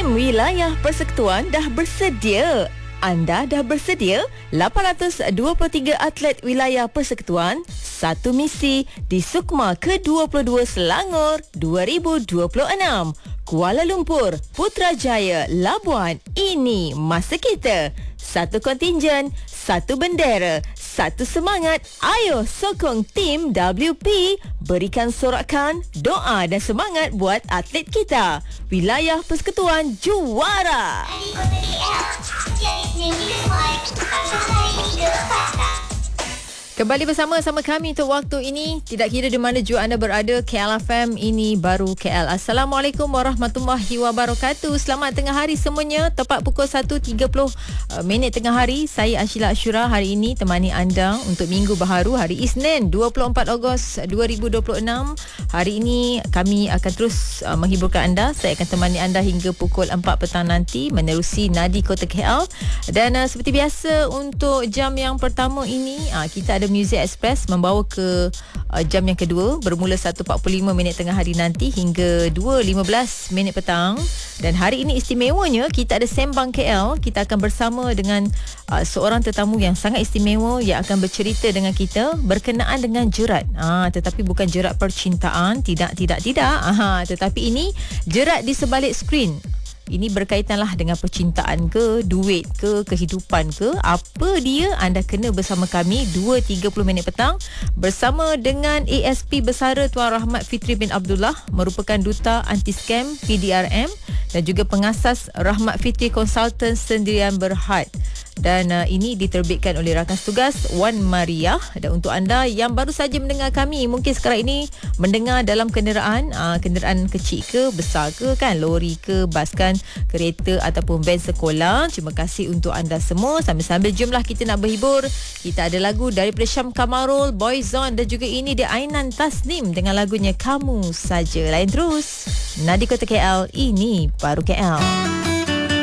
Tim Wilayah Persekutuan dah bersedia. Anda dah bersedia? 823 atlet wilayah persekutuan, satu misi di Sukma ke-22 Selangor 2026. Kuala Lumpur, Putrajaya, Labuan. Ini masa kita. Satu kontingen, satu bendera, satu semangat. Ayo sokong tim WP. Berikan sorakan, doa dan semangat buat atlet kita. Wilayah Persekutuan juara. Kembali bersama kami untuk waktu ini. Tidak kira di mana jua anda berada, KL FM ini baru KL. Assalamualaikum warahmatullahi wabarakatuh. Selamat tengah hari semuanya. Tepat pukul 1.30 minit tengah hari. Saya Ashila Ashura hari ini temani anda untuk minggu baharu hari Isnin 24 Ogos 2026. Hari ini kami akan terus menghiburkan anda. Saya akan temani anda hingga pukul 4 petang nanti menerusi Nadi Kota KL. Dan seperti biasa untuk jam yang pertama ini kita ada Music Express membawa ke jam yang kedua bermula 1.45 minit tengah hari nanti hingga 2.15 minit petang. Dan hari ini istimewanya kita ada Sembang KL. Kita akan bersama dengan seorang tetamu yang sangat istimewa yang akan bercerita dengan kita berkenaan dengan jerat. Tetapi bukan jerat percintaan, tidak. Tetapi ini jerat di sebalik skrin. Ini berkaitanlah dengan percintaan ke, duit ke, kehidupan ke. Apa dia? Anda kena bersama kami 2.30 minit petang bersama dengan ASP Bersara Tuan Rahmat Fitri bin Abdullah, merupakan Duta Anti-Scam PDRM dan juga pengasas Rahmat Fitri Consultants Sendirian Berhad. Dan ini diterbitkan oleh rakan tugas Wan Maria. Dan untuk anda yang baru saja mendengar kami, mungkin sekarang ini mendengar dalam kenderaan kecil ke, besar ke, kan, lori ke, bas kan, kereta ataupun van sekolah. Terima kasih untuk anda semua. Sambil-sambil jomlah kita nak berhibur. Kita ada lagu daripada Syam Kamarul, Boyzone dan juga ini dia Ainan Tasnim dengan lagunya Kamu Saja. Lain terus Nadi Kota KL, ini baru KL.